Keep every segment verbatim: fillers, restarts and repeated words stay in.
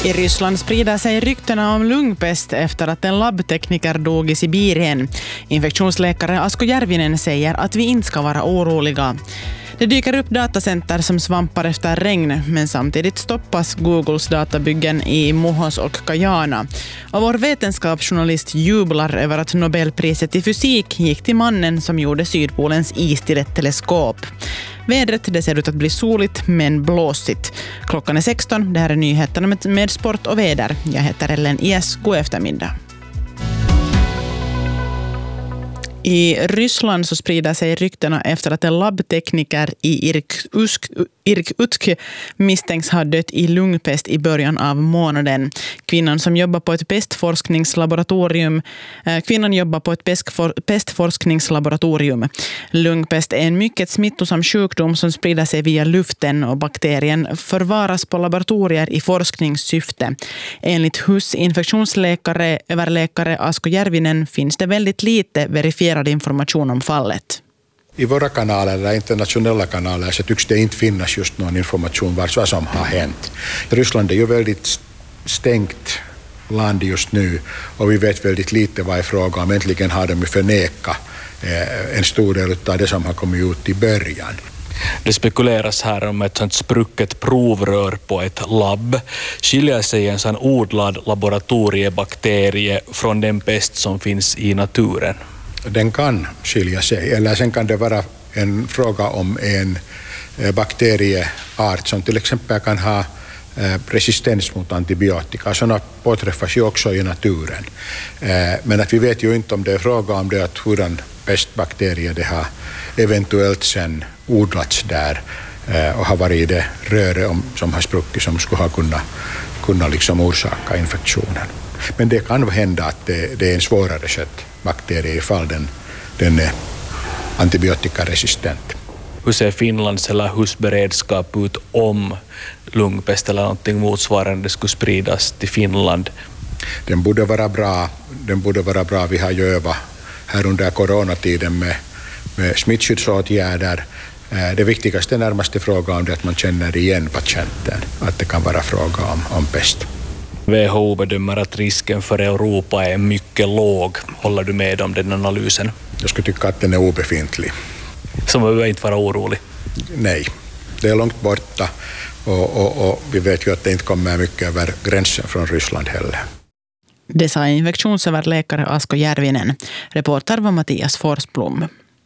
I Ryssland sprider sig ryktena om lungpest efter att en labbtekniker dog i Sibirien. Infektionsläkare Asko Järvinen säger att vi inte ska vara oroliga. Det dyker upp datacenter som svampar efter regn, men samtidigt stoppas Googles databyggen i Muhos och Kajana. Och vår vetenskapsjournalist jublar över att Nobelpriset i fysik gick till mannen som gjorde Sydpolens is till ett teleskop. Vädret, det ser ut att bli soligt men blåsigt. Klockan är sexton, det här är nyheterna med, med sport och väder. Jag heter Ellen Ies, god eftermiddag. I Ryssland så sprider sig ryktena efter att en labbtekniker i Irkutsk, Irkutsk misstänks ha dött i lungpest i början av månaden. Kvinnan som jobbar på ett pestforskningslaboratorium, kvinnan jobbar på ett pestforskningslaboratorium. Lungpest är en mycket smittosam sjukdom som sprider sig via luften och bakterien förvaras på laboratorier i forskningssyfte. Enligt H U S infektionsläkare, överläkare Asko Järvinen finns det väldigt lite verifierad information om fallet. I våra kanaler eller internationella kanaler så tycks det inte finnas just någon information vad som har hänt. Ryssland är ju väldigt stängt land just nu och vi vet väldigt lite vad är frågan om. Äntligen har de förnekat en stor del av det som har kommit ut i början. Det spekuleras här om ett sånt sprucket provrör på ett labb. Skiljer sig en sån odlad laboratoriebakterie från den pest som finns i naturen? Den kan skilja sig, eller sen kan det vara en fråga om en bakterieart som till exempel kan ha resistens mot antibiotika. Sådana påträffas ju också i naturen. Men att vi vet ju inte om det är fråga om det att hur en pestbakterie det har eventuellt sen odlats där och har varit i det röre som har spruckit som skulle ha kunnat, kunnat liksom orsaka infektionen. Men det kan hända att det, det är en svårare skött bakterie ifall den, den är antibiotikaresistent. Hur ser Finlands eller H U S beredskap ut om lungpest eller någonting motsvarande skulle spridas till Finland? Den borde vara bra. Den borde vara bra. Vi har ju övat här under coronatiden med, med smittskyddsåtgärder. Det viktigaste närmaste frågan är att man känner igen patienten, att det kan vara fråga om, om pest. W H O bedömer att risken för Europa är mycket låg. Håller du med om den analysen? Jag skulle tycka att den är obefintlig. Så man behöver inte vara orolig? Nej, det är långt borta och, och, och vi vet ju att det inte kommer mycket över gränsen från Ryssland heller. Det sa infektionsöverläkare Asko Järvinen. Reporter var Mattias Forsblom.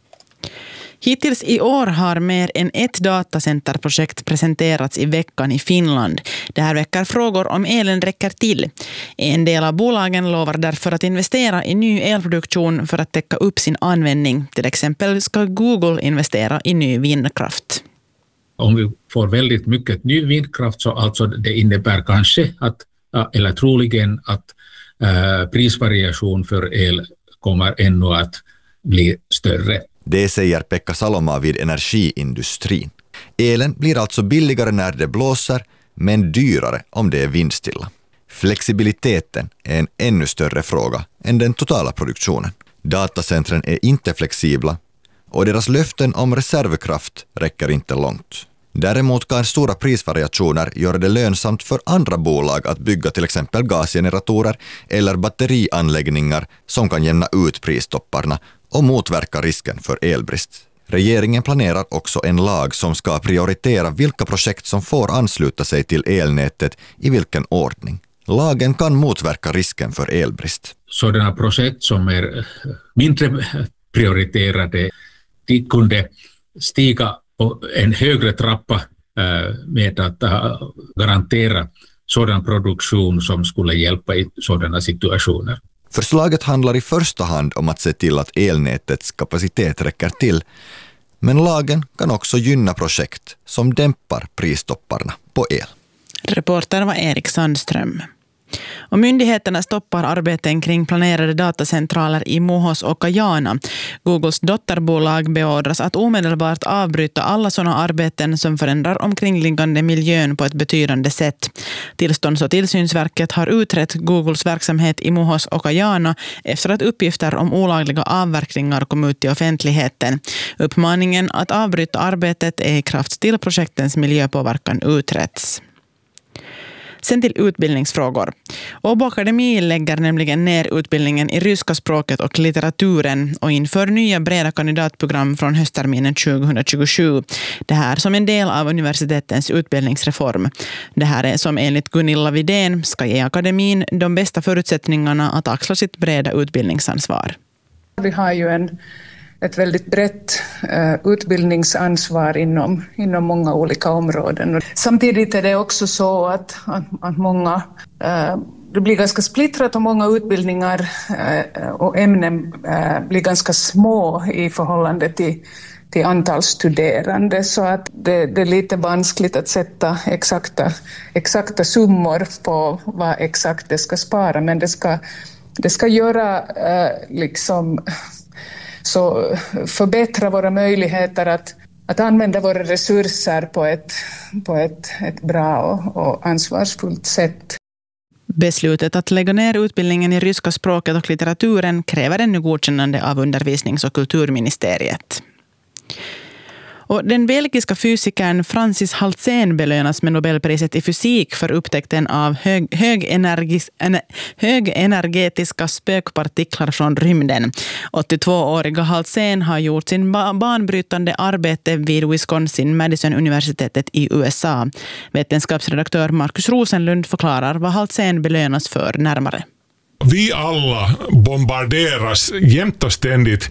Hittills i år har mer än ett datacenterprojekt presenterats i veckan i Finland. Det här väcker frågor om elen räcker till. En del av bolagen lovar därför att investera i ny elproduktion för att täcka upp sin användning. Till exempel ska Google investera i ny vindkraft. Om vi får väldigt mycket ny vindkraft så alltså det innebär kanske att, eller troligen att äh, prisvariation för el kommer ännu att bli större. Det säger Pekka Saloma vid energiindustrin. Elen blir alltså billigare när det blåser, men dyrare om det är vindstilla. Flexibiliteten är en ännu större fråga än den totala produktionen. Datacentren är inte flexibla och deras löften om reservkraft räcker inte långt. Däremot kan stora prisvariationer göra det lönsamt för andra bolag att bygga till exempel gasgeneratorer eller batterianläggningar som kan jämna ut pristopparna och motverka risken för elbrist. Regeringen planerar också en lag som ska prioritera vilka projekt som får ansluta sig till elnätet i vilken ordning. Lagen kan motverka risken för elbrist. Sådana projekt som är mindre prioriterade, de kunde stiga på en högre trappa med att garantera sådan produktion som skulle hjälpa i sådana situationer. Förslaget handlar i första hand om att se till att elnätets kapacitet räcker till, men lagen kan också gynna projekt som dämpar pristopparna på el. Reporter var Erik Sandström. Och myndigheterna stoppar arbeten kring planerade datacentraler i Muhos och Kajana. Googles dotterbolag beordras att omedelbart avbryta alla sådana arbeten som förändrar omkringliggande miljön på ett betydande sätt. Tillstånds- och tillsynsverket har utrett Googles verksamhet i Muhos och Kajana efter att uppgifter om olagliga avverkningar kom ut till offentligheten. Uppmaningen att avbryta arbetet är i kraft till projektens miljöpåverkan uträtts. Sen till utbildningsfrågor. Åbo Akademi lägger nämligen ner utbildningen i ryska språket och litteraturen och inför nya breda kandidatprogram från höstterminen tjugohundratjugosju. Det här som en del av universitetens utbildningsreform. Det här är som enligt Gunilla Widén ska ge akademin de bästa förutsättningarna att axla sitt breda utbildningsansvar. Vi har ju en ett väldigt brett uh, utbildningsansvar inom, inom många olika områden. Samtidigt är det också så att, att, att många, uh, det blir ganska splittrat och många utbildningar uh, och ämnen uh, blir ganska små i förhållande till, till antal studerande. Så att det, det är lite vanskligt att sätta exakta, exakta summor på vad exakt det ska spara. Men det ska, det ska göra uh, liksom... så förbättra våra möjligheter att, att använda våra resurser på ett, på ett, ett bra och, och ansvarsfullt sätt. Beslutet att lägga ner utbildningen i ryska språket och litteraturen kräver ännu godkännande av undervisnings- och kulturministeriet. Och den belgiska fysikern Francis Haltsen belönas med Nobelpriset i fysik för upptäckten av hög, högenergis, högenergetiska spökpartiklar från rymden. åttiotvååriga Haltsen har gjort sin banbrytande arbete vid Wisconsin-Madison-universitetet i U S A. Vetenskapsredaktör Markus Rosenlund förklarar vad Haltsen belönas för närmare. Vi alla bombarderas jämt och ständigt,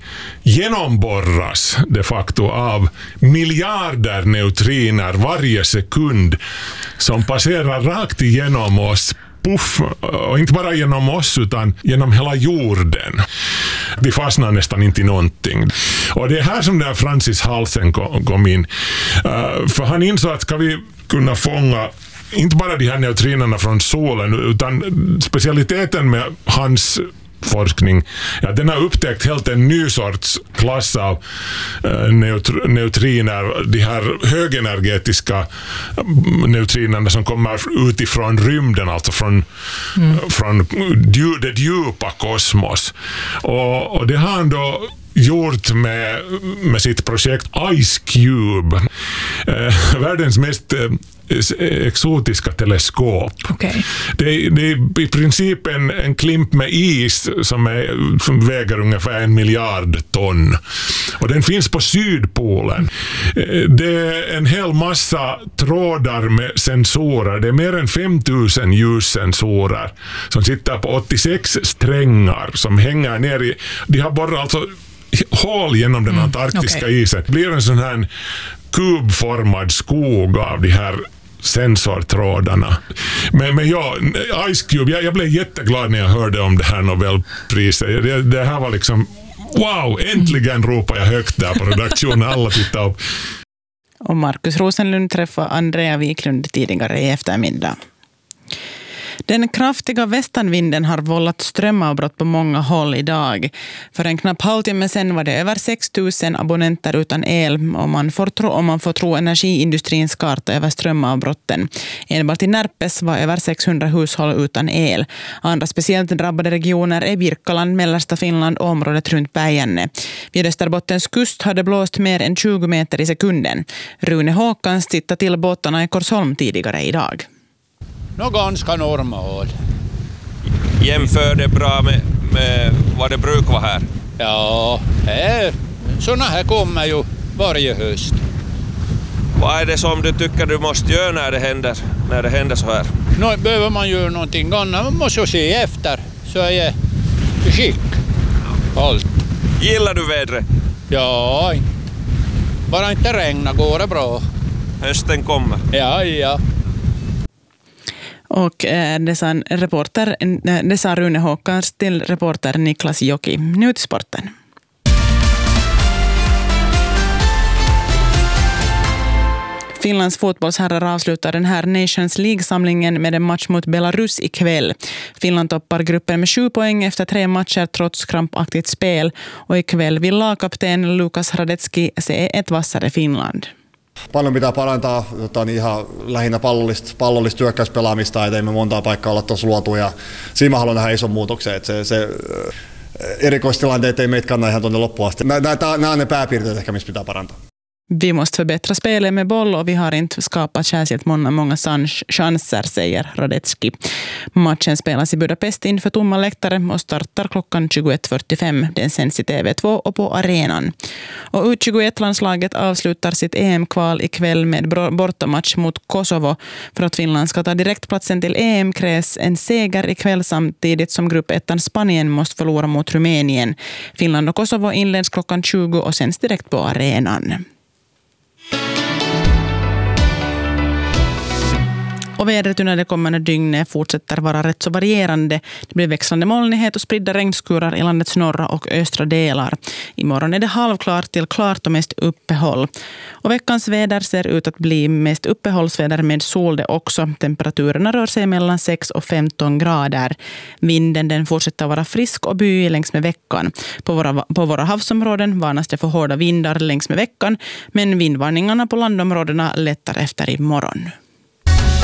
genomborras de facto av miljarder neutriner varje sekund som passerar rakt igenom oss. Puff, och inte bara genom oss utan genom hela jorden. Vi fastnar nästan inte i någonting. Och det är här som där Francis Haltsen kom in. Uh, för han insåg att ska vi kunna fånga inte bara de här neutrinerna från solen utan specialiteten med hans forskning, ja, den har upptäckt helt en ny sorts klass av uh, neutr- neutriner, de här högenergetiska neutrinerna som kommer utifrån rymden, alltså från, mm. från dju- det djupa kosmos. Och, och det har han då gjort med, med sitt projekt Ice Cube, eh, världens mest eh, exotiska teleskop. Okay. Det, det är i princip en, en klimp med is som, är, som väger ungefär en miljard ton. Och den finns på Sydpolen. Det är en hel massa trådar med sensorer. Det är mer än fem tusen ljussensorer som sitter på åttiosex strängar som hänger ner i... De har bara alltså hål genom den antarktiska mm, okay. isen. Det blir en sån här kubformad skog av de här sensortrådarna. Men, men ja, Ice Cube, jag, jag blev jätteglad när jag hörde om det här Nobelpriset. Det, det här var liksom, wow, äntligen ropade jag högt där på redaktionen. Alla tittade upp. Och Markus Rosenlund träffade Andrea Wiklund tidigare i eftermiddag. Den kraftiga västanvinden har vållat strömavbrott på många håll idag. För en knapp halvtimme sedan var det över sex tusen abonnenter utan el om man får tro, om man får tro energiindustrins karta över strömavbrotten. Enbart i Närpes var över sexhundra hushåll utan el. Andra speciellt drabbade regioner är Birkaland, mellersta Finland och området runt Päijänne. Vid Österbottens kust hade blåst mer än tjugo meter i sekunden. Rune Håkans tittade till båtarna i Korsholm tidigare idag. Nå ganska normal. Jämför det bra med, med vad det brukar vara här? Ja, här, såna här kommer ju varje höst. Vad är det som du tycker du måste göra när det händer, när det händer så här? Nå, behöver man göra någonting annat, man måste se efter så är jag i skick. Allt. Gillar du vädret? Ja, bara inte regna går det bra. Hösten kommer. Ja, ja. Och eh, det, sa en reporter, det sa Rune Håkans till reporter Niklas Joki. Nu till sporten. Finlands fotbollsherrar avslutar den här Nations League-samlingen med en match mot Belarus ikväll. Finland toppar gruppen med sju poäng efter tre matcher trots krampaktigt spel. Och ikväll vill lagkapten Lukas Hradecki se ett vassare Finland. Paljon pitää parantaa tota, niin ihan lähinnä pallollista, pallollista hyökkäyspelaamista, ettei me montaa paikkaa olla tuossa luotu. Ja siinä mä haluan nähdä ison muutoksen, että se, se erikoistilanteet ei meitä kanna ihan tuonne loppuun asti. Nämä on ne pääpiirteet ehkä, missä pitää parantaa. Vi måste förbättra spelet med boll och vi har inte skapat särskilt många, många chanser, säger Radetzky. Matchen spelas i Budapest inför tomma läktare och startar klockan tjugoett fyrtiofem. Den sänds i T V två och på arenan. Och U tjugoett-landslaget avslutar sitt E M-kval ikväll med bortamatch mot Kosovo. För att Finland ska ta direktplatsen till E M krävs en seger ikväll samtidigt som grupp ettan Spanien måste förlora mot Rumänien. Finland och Kosovo inleds klockan tjugo och sänds direkt på arenan. Och vädret under det kommande dygnet fortsätter vara rätt så varierande. Det blir växlande molnighet och spridda regnskurar i landets norra och östra delar. Imorgon är det halvklart till klart och mest uppehåll. Och veckans väder ser ut att bli mest uppehållsväder med sol det också. Temperaturerna rör sig mellan sex och femton grader. Vinden den fortsätter vara frisk och byig längs med veckan. På våra, på våra havsområden varnas det för hårda vindar längs med veckan. Men vindvarningarna på landområdena lättar efter imorgon.